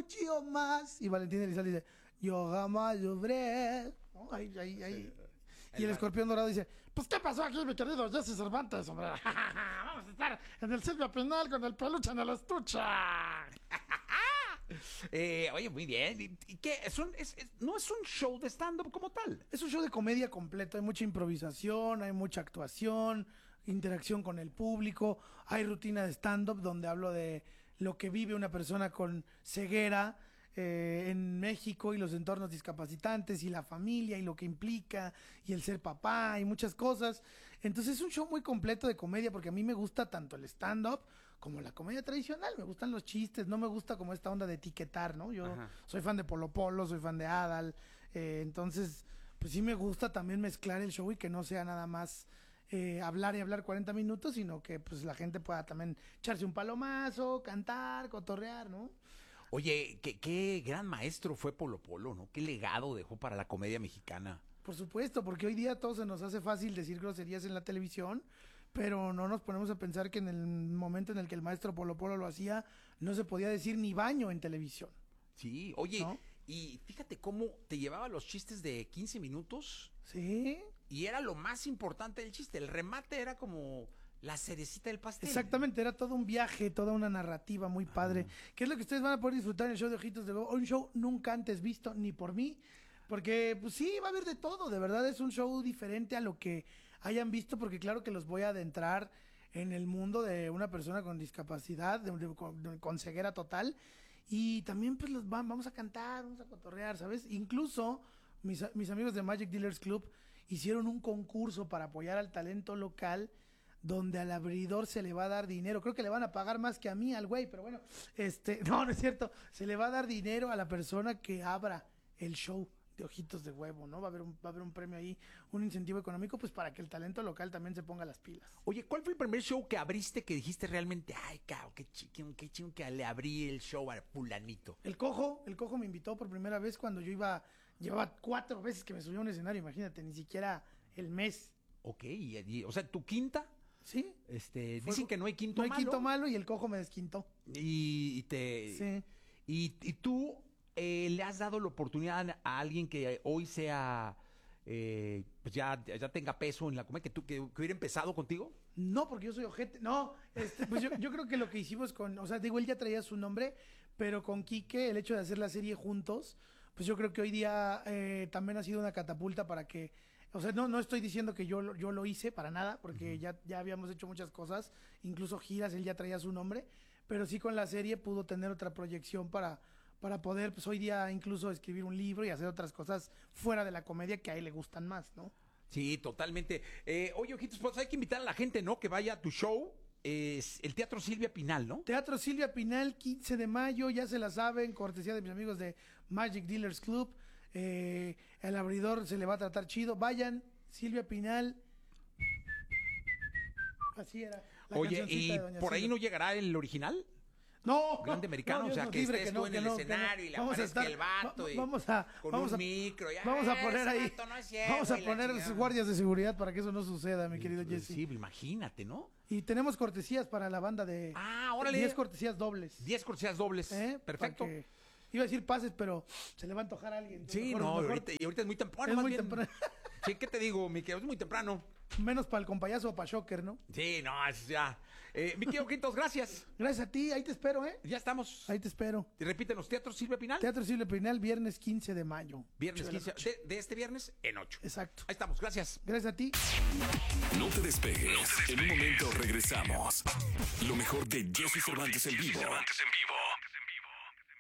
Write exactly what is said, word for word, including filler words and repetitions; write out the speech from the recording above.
mucho más. Y Valentín Elizalde dice, yo jamás lloré. ¿No? Ahí, ahí, ahí. Sí. Y el escorpión dorado dice, pues ¿qué pasó aquí, mi querido Jesse Cervantes, hombre? Vamos a estar en el Silvia Pinal con el peluche en el estuche. eh, oye, muy bien. ¿Y qué? ¿Es un, es, es, no es un show de stand-up como tal? Es un show de comedia completo. Hay mucha improvisación, hay mucha actuación, interacción con el público. Hay rutina de stand-up donde hablo de lo que vive una persona con ceguera Eh, en México y los entornos discapacitantes y la familia y lo que implica y el ser papá y muchas cosas. Entonces es un show muy completo de comedia porque a mí me gusta tanto el stand-up como la comedia tradicional. Me gustan los chistes, no me gusta como esta onda de etiquetar, ¿no? Yo Ajá. soy fan de Polo Polo, soy fan de Adal, eh, entonces pues sí me gusta también mezclar el show y que no sea nada más eh, hablar y hablar cuarenta minutos, sino que pues la gente pueda también echarse un palomazo, cantar, cotorrear, ¿no? Oye, qué, qué gran maestro fue Polo Polo, ¿no? Qué legado dejó para la comedia mexicana. Por supuesto, porque hoy día todo se nos hace fácil decir groserías en la televisión, pero no nos ponemos a pensar que en el momento en el que el maestro Polo Polo lo hacía, no se podía decir ni baño en televisión. Sí, oye, ¿no? Y fíjate cómo te llevaba los chistes de quince minutos. Sí. Y era lo más importante del chiste, el remate era como la cerecita del pastel. Exactamente, era todo un viaje, toda una narrativa muy padre. Ah. ¿Qué es lo que ustedes van a poder disfrutar en el show de Ojitos de Huevo? Un show nunca antes visto, ni por mí, porque pues sí, va a haber de todo. De verdad es un show diferente a lo que hayan visto, porque claro que los voy a adentrar en el mundo de una persona con discapacidad, de, de, con, con ceguera total. Y también pues los van, vamos a cantar, vamos a cotorrear, ¿sabes? Incluso mis, mis amigos de Magic Dealers Club hicieron un concurso para apoyar al talento local, donde al abridor se le va a dar dinero. Creo que le van a pagar más que a mí, al güey, pero bueno, este, no, no es cierto. Se le va a dar dinero a la persona que abra el show de Ojitos de Huevo, ¿no? Va a haber un, va a haber un premio ahí, un incentivo económico, pues para que el talento local también se ponga las pilas. Oye, ¿cuál fue el primer show que abriste que dijiste realmente, ay, cao, qué chiquín, qué chiquín que le abrí el show a fulanito? El Cojo, el Cojo me invitó por primera vez cuando yo iba, llevaba cuatro veces que me subió a un escenario, imagínate, ni siquiera el mes. Ok, y, y, o sea, ¿tu quinta? Sí. Este, Fue, dicen que no hay quinto malo. No hay malo. quinto malo y el Cojo me desquintó. Y, y te... Sí. Y, y tú eh, le has dado la oportunidad a alguien que hoy sea... Eh, pues ya, ya tenga peso en la comedia, que tú que, que hubiera empezado contigo. No, porque yo soy ojete. No, este, pues yo, yo creo que lo que hicimos con... O sea, digo, él ya traía su nombre, pero con Quique, el hecho de hacer la serie juntos, pues yo creo que hoy día eh, también ha sido una catapulta para que... O sea, no, no estoy diciendo que yo, yo lo hice para nada, porque uh-huh. ya, ya habíamos hecho muchas cosas, incluso giras, él ya traía su nombre, pero sí con la serie pudo tener otra proyección para, para poder, pues hoy día incluso escribir un libro y hacer otras cosas fuera de la comedia que a él le gustan más, ¿no? Sí, totalmente. Eh, oye, Ojitos, pues hay que invitar a la gente, ¿no? Que vaya a tu show. Es el Teatro Silvia Pinal, ¿no? Teatro Silvia Pinal, quince de mayo, ya se la saben, cortesía de mis amigos de Magic Dealers Club. Eh, el abridor se le va a tratar chido. Vayan, Silvia Pinal. Así era. Oye, ¿y por ahí no llegará el original? No, grande americano, no, o sea, que estés que no, tú en el no, escenario no. y le vamos aparezca a estar, el vato y vamos a, con vamos un a, micro. Y, vamos a poner ahí, no es ciego, vamos a poner guardias de seguridad para que eso no suceda, mi querido Jesse. Sí, imagínate, ¿no? Y tenemos cortesías para la banda de... Ah, órale. diez cortesías dobles. diez cortesías dobles. ¿Eh? Perfecto. Iba a decir pases, pero se le va a antojar a alguien. Sí, mejor, no, mejor. Ahorita, y ahorita es muy temprano. Es más muy bien. temprano. Sí, ¿qué te digo, mi querido? Es muy temprano. Menos para el compayazo o para Shocker, ¿no? Sí, no, es ya. Eh, mi querido Ojitos, gracias. Gracias a ti, ahí te espero, ¿eh? Ya estamos. Ahí te espero. Y repítenos, Teatro Silvia Pinal. Teatro Silvia Pinal, viernes quince de mayo. Viernes quince de, de este viernes en ocho. Exacto. Ahí estamos, gracias. Gracias a ti. No te despegues. No te despegues. En un momento regresamos. Lo mejor de Jesse Cervantes en vivo. Cervantes en vivo.